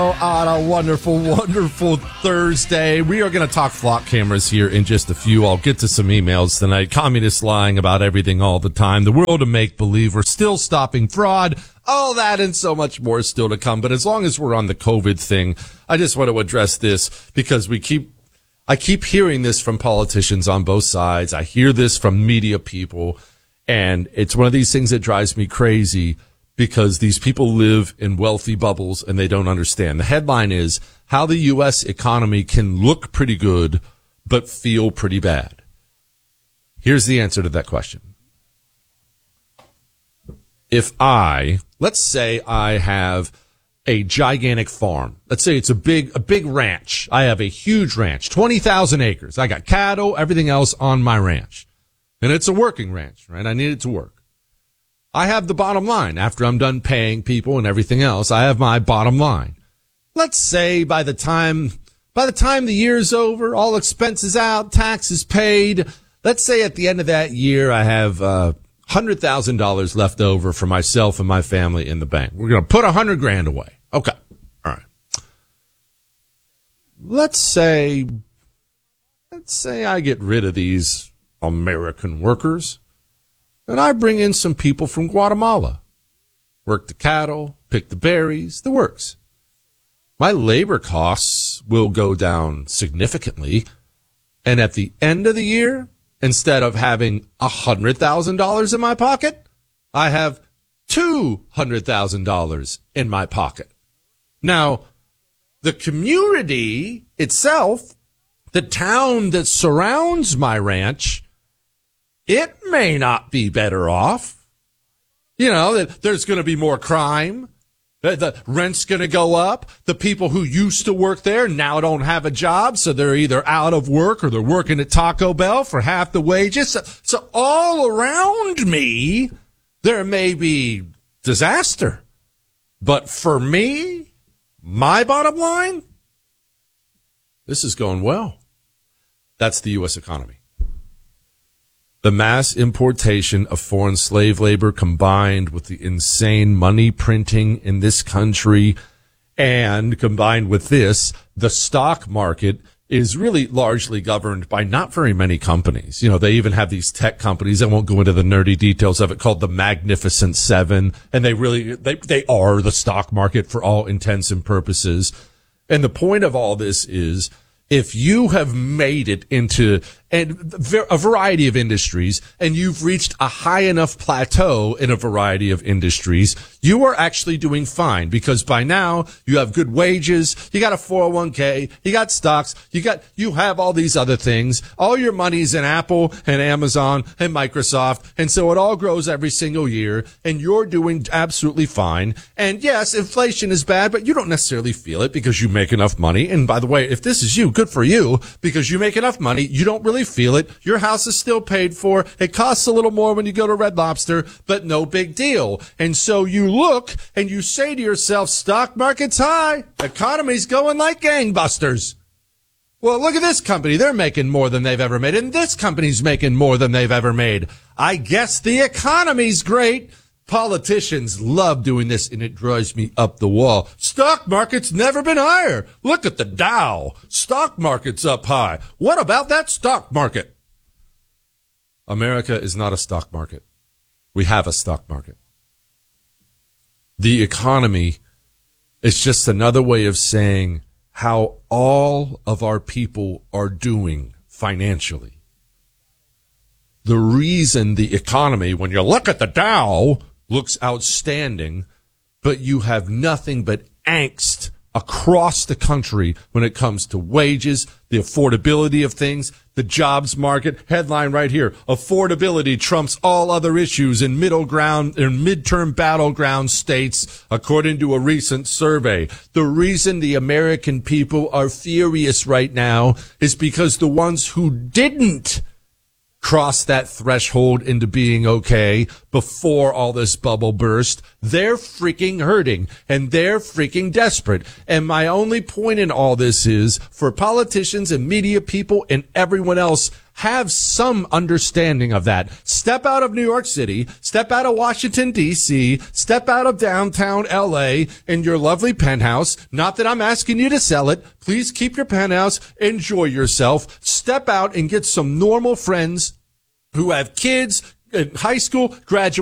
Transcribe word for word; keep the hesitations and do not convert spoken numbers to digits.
On a wonderful, wonderful Thursday. We are going to talk flock cameras here in just a few. I'll get to some emails tonight. Communists lying about everything all the time. The world of make-believe. We're still stopping fraud. All that and so much more is still to come. But as long as we're on the COVID thing, I just want to address this because we keep, I keep hearing this from politicians on both sides. I hear this from media people. And it's one of these things that drives me crazy, because these people live in wealthy bubbles and they don't understand. The headline is how the U S economy can look pretty good but feel pretty bad. Here's the answer to that question. If I, let's say I have a gigantic farm. Let's say it's a big, a big ranch. I have a huge ranch, twenty thousand acres. I got cattle, everything else on my ranch. And it's a working ranch, right? I need it to work. I have the bottom line. After I'm done paying people and everything else, I have my bottom line. Let's say by the time, by the time the year's over, all expenses out, taxes paid, let's say at the end of that year, I have, uh, one hundred thousand dollars left over for myself and my family in the bank. We're going to put a hundred grand away. Okay. All right. Let's say, let's say I get rid of these American workers. And I bring in some people from Guatemala. Work the cattle, pick the berries, the works. My labor costs will go down significantly. And at the end of the year, instead of having one hundred thousand dollars in my pocket, I have two hundred thousand dollars in my pocket. Now, the community itself, the town that surrounds my ranch, it may not be better off. You know, that there's going to be more crime. The, the rent's going to go up. The people who used to work there now don't have a job, so they're either out of work or they're working at Taco Bell for half the wages. So, so all around me, there may be disaster. But for me, my bottom line, this is going well. That's the U S economy. The mass importation of foreign slave labor combined with the insane money printing in this country, and combined with this, the stock market is really largely governed by not very many companies. You know, they even have these tech companies. I won't go into the nerdy details of it, called the Magnificent Seven. And they really, they, they are the stock market for all intents and purposes. And the point of all this is, if you have made it into and a variety of industries and you've reached a high enough plateau in a variety of industries, you are actually doing fine, because by now you have good wages, you got a four oh one k, you got stocks, you got, you have all these other things. All your money's in Apple and Amazon and Microsoft. And so it all grows every single year and you're doing absolutely fine. And yes, inflation is bad, but you don't necessarily feel it because you make enough money. And by the way, if this is you, good for you, because you make enough money, you don't really feel it. Your house is still paid for. It costs a little more when you go to Red Lobster, but no big deal. And so you look and you say to yourself, stock market's high, economy's going like gangbusters. Well, look at this company. They're making more than they've ever made. And this company's making more than they've ever made. I guess the economy's great. Politicians love doing this, and it drives me up the wall. Stock market's never been higher. Look at the Dow. Stock market's up high. What about that stock market? America is not a stock market. We have a stock market. The economy is just another way of saying how all of our people are doing financially. The reason the economy, when you look at the Dow, looks outstanding, but you have nothing but angst across the country when it comes to wages, the affordability of things, the jobs market. Headline right here: affordability trumps all other issues in middle ground in midterm battleground states, according to a recent survey. The reason the American people are furious right now is because the ones who didn't cross that threshold into being okay before all this bubble burst, they're freaking hurting and they're freaking desperate. And my only point in all this is, for politicians and media people and everyone else, have some understanding of that. Step out of New York City, step out of Washington, D C, step out of downtown L A in your lovely penthouse. Not that I'm asking you to sell it. Please keep your penthouse. Enjoy yourself. Step out and get some normal friends who have kids in high school, graduate.